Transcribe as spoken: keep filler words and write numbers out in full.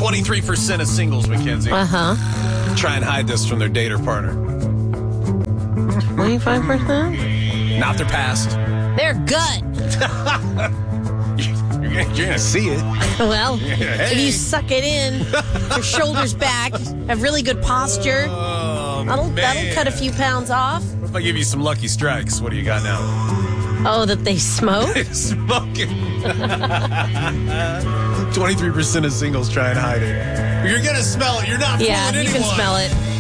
twenty-three percent of singles, Mackenzie, Uh-huh. try and hide this from their date or partner. twenty-five percent? Not their past. They're good. You're gonna, you're gonna see it. Well, Hey. if you suck it in, your shoulders back, have really good posture, Oh, that'll, man. that'll cut a few pounds off. What if I give you some lucky strikes? What do you got now? Oh, that they smoke? Smoking. twenty-three percent of singles try and hide it. You're gonna smell it. You're not Yeah, fooling you anyone. can smell it.